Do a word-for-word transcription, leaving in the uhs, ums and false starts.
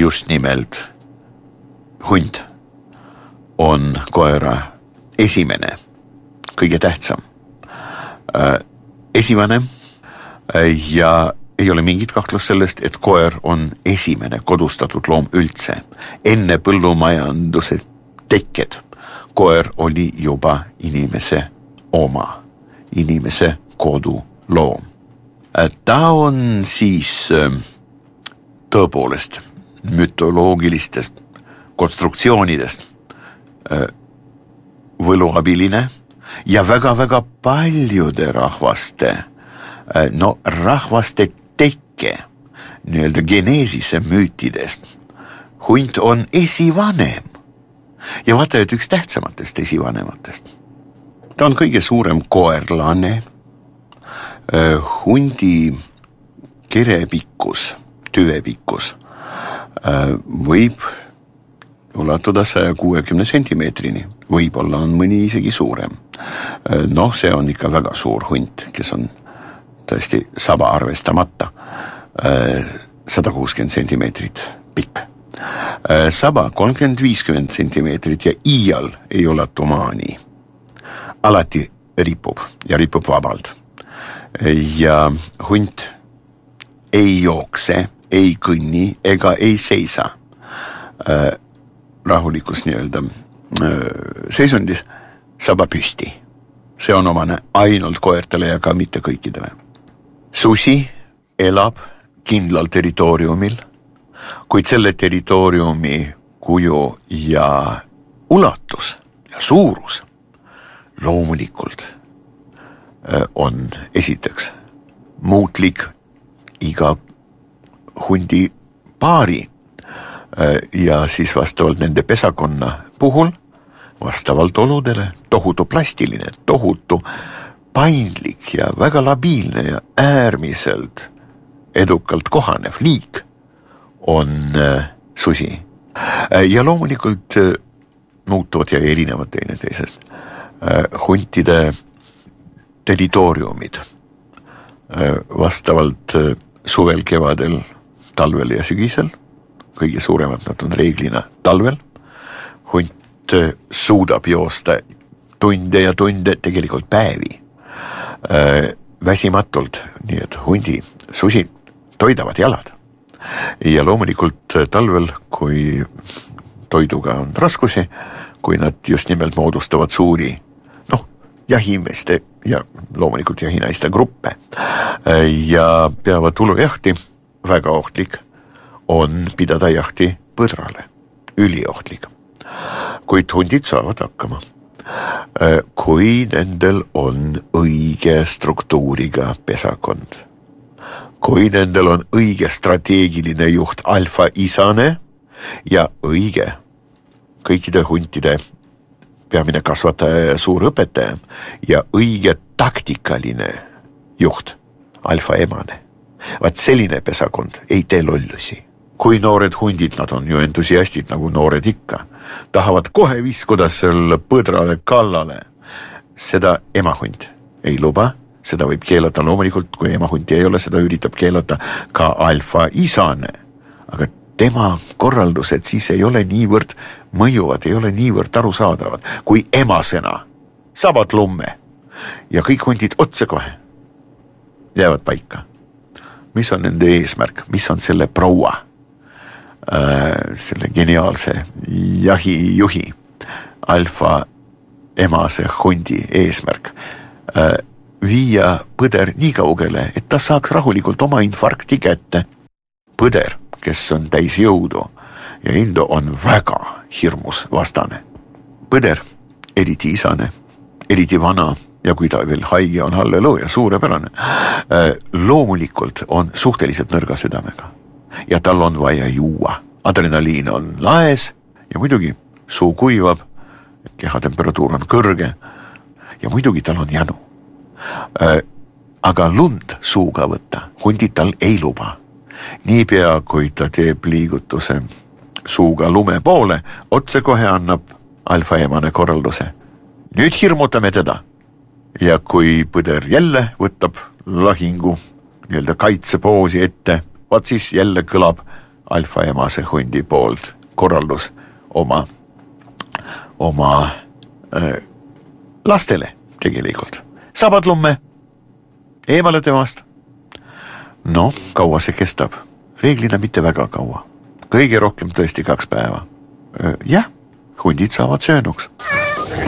just nimelt hunt on koera esimene, kõige tähtsam esivanem ja ei ole mingit kahtlust sellest, et koer on esimene kodustatud loom üldse. Enne põllumajanduse tekked koer oli juba inimese oma, inimese koduloom. Ta on siis tõepoolest mütoloogilistest konstruktsioonidest võluabiline ja väga-väga paljude rahvaste, no rahvaste tekke, nii-öelda geneesise müütidest. Hunt on esivanem ja vaata, et üks tähtsamatest esivanematest. Ta on kõige suurem koerlane. Hundi kerepikkus, tüvepikkus võib ulatuda saja kuuekümne sentimeetrini. Võib-olla on mõni isegi suurem. Noh, see on ikka väga suur hunt, kes on tõesti saba arvestamata sada kuuskümmend sentimeetrit pikk. Saba kolmkümmend viiskümmend sentimeetrit ja iial ei ulatu maani. Alati ripub ja ripub vabalt. Ja hunt ei jookse, ei kõnni ega ei seisa rahulikus nii-öelda seisundis saba püsti. See on omane ainult koertele ja ka mitte kõikidele. Susi elab kindlal territooriumil, kuid selle territooriumi kuju ja ulatus ja suurus loomulikult on esiteks muutlik iga hundi paari ja siis vastavalt nende pesakonna puhul, vastavalt oludele, tohutu plastiline, tohutu paindlik ja väga labiilne ja äärmiselt edukalt kohanev liik on susi. Ja loomulikult muutuvad ja erinevad teineteisest. Huntide territooriumid vastavalt suvel, kevadel, talvel ja sügisel. Kõige suuremad nad on reeglina talvel. Hunt suudab joosta tunde ja tunde, tegelikult päevi. Väsimatult, nii et hundi, susi toidavad jalad. Ja loomulikult talvel, kui toiduga on raskusi, kui nad just nimelt moodustavad suuri, noh, jahimeeste ja loomulikult jahinaiste gruppe ja peavad tulujahti, väga ohtlik on pidada jahti põdrale, üliohtlik. Kuid hundid saavad hakkama. Kui nendel on õige struktuuriga pesakond, kui nendel on õige strateegiline juht alfa isane ja õige kõikide huntide peamine kasvataja ja suur õpetaja ja õige taktikaline juht alfa emane. Vaat selline pesakond ei tee lollusi. Kui noored hundid, nad on ju entusiastid nagu noored ikka, tahavad kohe viskuda selle põdrale kallale. Seda emahunt ei luba, seda võib keelata loomulikult, kui emahunti ei ole, seda üritab keelata ka alfa isane. Aga tema korraldused siis ei ole niivõrd mõjuvad, ei ole niivõrd arusaadavad, kui emasena sabad lumme ja kõik hundid otse kohe jäävad paika. Mis on nende eesmärk? Mis on selle proua, äh, selle geniaalse jahijuhi alfa emase hundi eesmärk? Äh, viia põder nii kaugele, et ta saaks rahulikult oma infarkti kätte. Põder, kes on täis jõudu ja indu, on väga hirmus vastane. Põder, eriti isane, eriti vana ja kui ta veel haige on, halleluuja, suurepärane, loomulikult on suhteliselt nõrga südamega ja tal on vaja juua. Adrenaliin on laes ja muidugi suu kuivab, kehatemperatuur on kõrge ja muidugi tal on janu. Aga lund suuga võtta hundid tal ei luba. Niipea, kui ta teeb liigutuse suuga lume poole, otse kohe annab alfa emane korralduse. Nüüd hirmutame teda. Ja kui põder jälle võtab lahingu, nii-öelda kaitsepoosi ette, vaat siis jälle kõlab alfaemase hundi poolt korraldus oma, oma äh, lastele tegelikult. Sabadlumme, eemale temast. No, kaua see kestab? Reeglina mitte väga kaua. Kõige rohkem tõesti kaks päeva. Jah, hundid saavad söönuks.